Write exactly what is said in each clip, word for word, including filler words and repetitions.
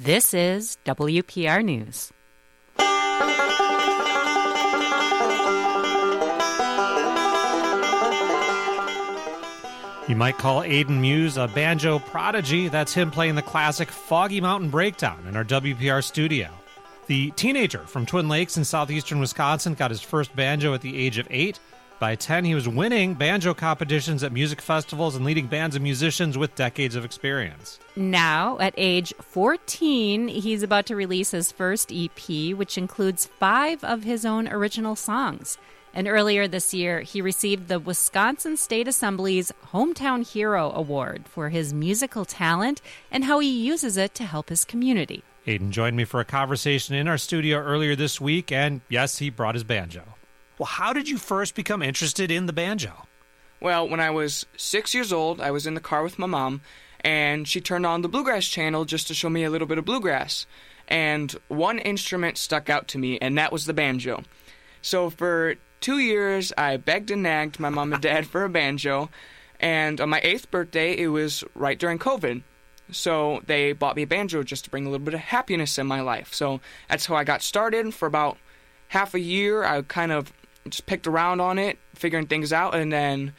This is W P R News. You might call Aiden Muse a banjo prodigy. That's him playing the classic Foggy Mountain Breakdown in our W P R studio. The teenager from Twin Lakes in southeastern Wisconsin got his first banjo at the age of eight. By ten, he was winning banjo competitions at music festivals and leading bands of musicians with decades of experience. Now, at age fourteen, he's about to release his first E P, which includes five of his own original songs. And earlier this year, he received the Wisconsin State Assembly's Hometown Hero Award for his musical talent and how he uses it to help his community. Aiden joined me for a conversation in our studio earlier this week, and yes, he brought his banjo. Well, how did you first become interested in the banjo? Well, when I was six years old, I was in the car with my mom, and she turned on the Bluegrass channel just to show me a little bit of bluegrass. And one instrument stuck out to me, and that was the banjo. So for two years, I begged and nagged my mom and dad for a banjo, and on my eighth birthday, it was right during COVID. So they bought me a banjo just to bring a little bit of happiness in my life. So that's how I got started. For about half a year, I kind of just picked around on it, figuring things out, and then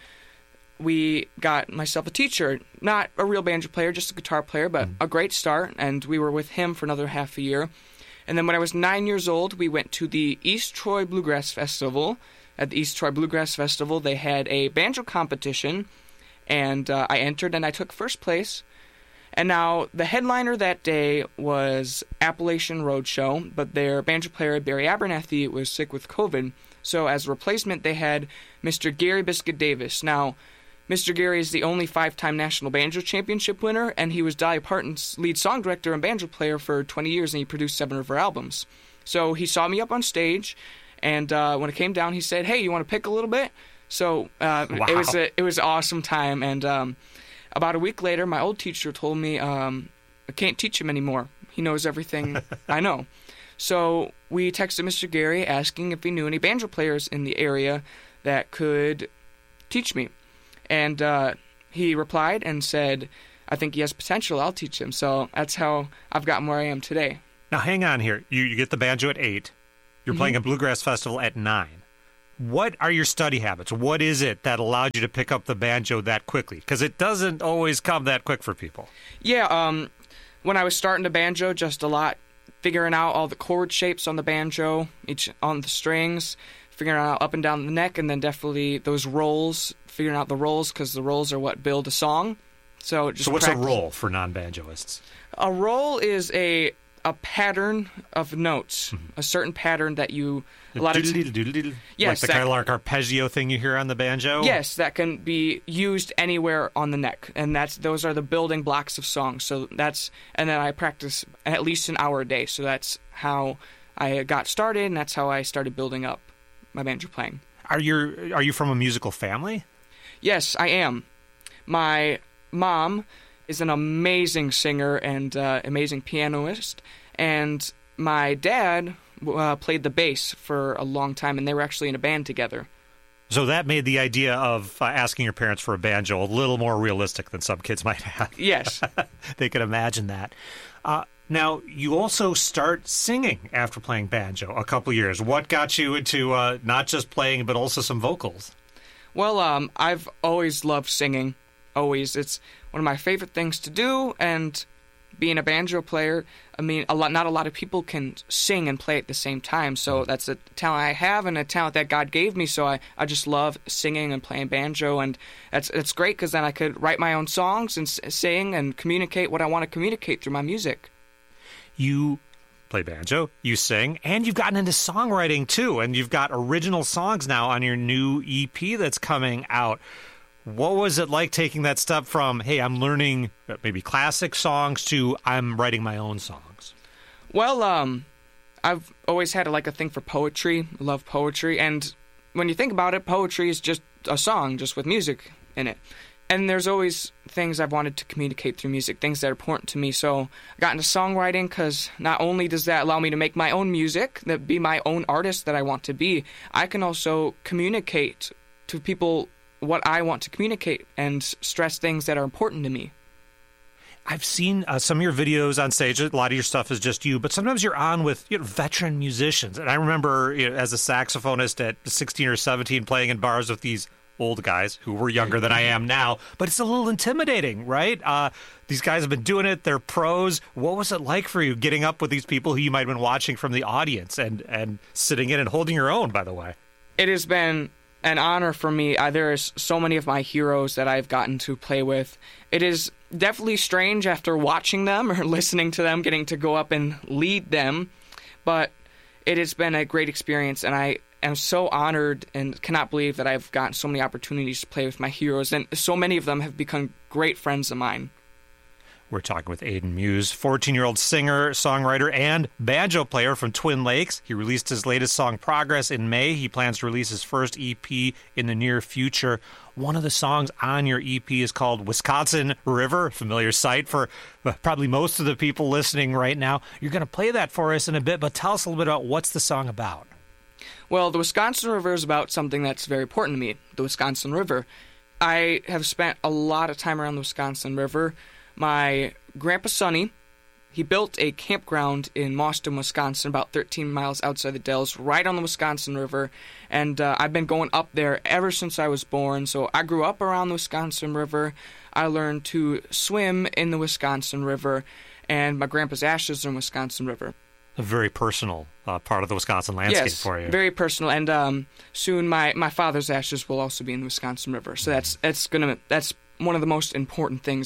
we got myself a teacher. Not a real banjo player, just a guitar player, but mm. a great start, and we were with him for another half a year. And then when I was nine years old, we went to the East Troy Bluegrass Festival. At the East Troy Bluegrass Festival, they had a banjo competition, and uh, I entered and I took first place. And now, the headliner that day was Appalachian Roadshow, but their banjo player, Barry Abernathy, was sick with COVID. So as a replacement, they had Mister Gary Biscuit Davis. Now, Mister Gary is the only five-time National Banjo Championship winner, and he was Dolly Parton's lead song director and banjo player for twenty years, and he produced seven of her albums. So he saw me up on stage, and uh, when it came down, he said, "Hey, you want to pick a little bit?" So uh, wow. it was a, it was an awesome time, and um, about a week later, my old teacher told me um, I can't teach him anymore. He knows everything I know. So we texted Mister Gary asking if he knew any banjo players in the area that could teach me. And uh, he replied and said, "I think he has potential. I'll teach him." So that's how I've gotten where I am today. Now, hang on here. You, you get the banjo at eight. You're mm-hmm. playing a bluegrass festival at nine. What are your study habits? What is it that allowed you to pick up the banjo that quickly? Because it doesn't always come that quick for people. Yeah, um, when I was starting to banjo, just a lot, figuring out all the chord shapes on the banjo, each on the strings, figuring out up and down the neck, and then definitely those rolls, figuring out the rolls, because the rolls are what build a song. So, just so what's practice. a roll for non-banjoists? A roll is a a pattern of notes, mm-hmm. a certain pattern that you... A lot of t- yes, like the that, kind of like arpeggio thing you hear on the banjo? Yes, that can be used anywhere on the neck, and that's those are the building blocks of songs. So that's and then I practice at least an hour a day. So that's how I got started, and that's how I started building up my banjo playing. Are you are you from a musical family? Yes, I am. My mom is an amazing singer and uh, amazing pianist, and my dad uh, played the bass for a long time, and they were actually in a band together. So that made the idea of uh, asking your parents for a banjo a little more realistic than some kids might have. Yes. They could imagine that. Uh, now, you also start singing after playing banjo a couple years. What got you into uh, not just playing, but also some vocals? Well, um, I've always loved singing. Always. It's one of my favorite things to do, and being a banjo player, I mean, a lot, not a lot of people can sing and play at the same time, so that's a talent I have and a talent that God gave me, so I, I just love singing and playing banjo, and that's it's great because then I could write my own songs and s- sing and communicate what I want to communicate through my music. You play banjo, you sing, and you've gotten into songwriting too, and you've got original songs now on your new E P that's coming out. What was it like taking that step from, hey, I'm learning maybe classic songs to I'm writing my own songs? Well, um, I've always had like a thing for poetry. I love poetry. And when you think about it, poetry is just a song, just with music in it. And there's always things I've wanted to communicate through music, things that are important to me. So I got into songwriting because not only does that allow me to make my own music, that be my own artist that I want to be, I can also communicate to people what I want to communicate and stress things that are important to me. I've seen uh, some of your videos on stage. A lot of your stuff is just you, but sometimes you're on with you know, veteran musicians. And I remember you know, as a saxophonist at sixteen or seventeen playing in bars with these old guys who were younger than I am now, but it's a little intimidating, right? Uh, these guys have been doing it. They're pros. What was it like for you getting up with these people who you might have been watching from the audience and, and sitting in and holding your own, by the way? It has been an honor for me. Uh, there's so many of my heroes that I've gotten to play with. It is definitely strange after watching them or listening to them, getting to go up and lead them, but it has been a great experience, and I am so honored and cannot believe that I've gotten so many opportunities to play with my heroes, and so many of them have become great friends of mine. We're talking with Aiden Muse, fourteen-year-old singer, songwriter, and banjo player from Twin Lakes. He released his latest song, Progress, in May. He plans to release his first E P in the near future. One of the songs on your E P is called Wisconsin River, a familiar sight for probably most of the people listening right now. You're going to play that for us in a bit, but tell us a little bit about what's the song about. Well, the Wisconsin River is about something that's very important to me, the Wisconsin River. I have spent a lot of time around the Wisconsin River. My grandpa Sonny, he built a campground in Mauston, Wisconsin, about thirteen miles outside the Dells, right on the Wisconsin River, and uh, I've been going up there ever since I was born. So I grew up around the Wisconsin River. I learned to swim in the Wisconsin River, and my grandpa's ashes are in the Wisconsin River. A very personal uh, part of the Wisconsin landscape yes, for you. Very personal, and um, soon my, my father's ashes will also be in the Wisconsin River. So that's that's gonna that's one of the most important things